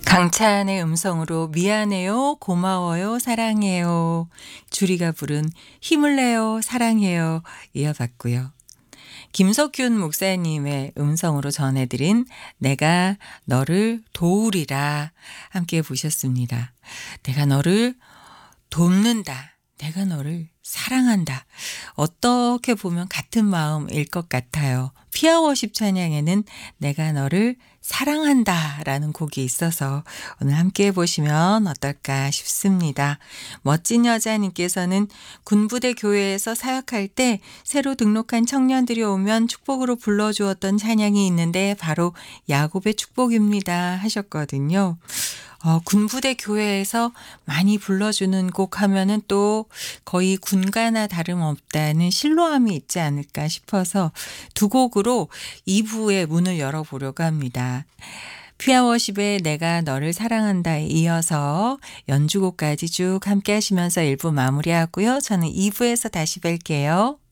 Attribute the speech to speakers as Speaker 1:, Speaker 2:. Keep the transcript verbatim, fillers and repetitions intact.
Speaker 1: 강찬의 음성으로 미안해요, 고마워요, 사랑해요. 주리가 부른 힘을 내요, 사랑해요 이어봤고요. 김석균 목사님의 음성으로 전해드린 내가 너를 도우리라 함께 보셨습니다. 내가 너를 돕는다. 내가 너를 사랑한다. 어떻게 보면 같은 마음일 것 같아요. 피아워십 찬양에는 내가 너를 사랑한다 라는 곡이 있어서 오늘 함께 해보시면 어떨까 싶습니다. 멋진 여자님께서는 군부대 교회에서 사역할 때 새로 등록한 청년들이 오면 축복으로 불러주었던 찬양이 있는데 바로 야곱의 축복입니다 하셨거든요. 어, 군부대 교회에서 많이 불러주는 곡 하면은 또 거의 군가나 다름없다는 신로함이 있지 않을까 싶어서 두 곡으로 이 부의 문을 열어보려고 합니다. 퓨어워십의 내가 너를 사랑한다에 이어서 연주곡까지 쭉 함께 하시면서 일 부 마무리하고요. 저는 이 부에서 다시 뵐게요.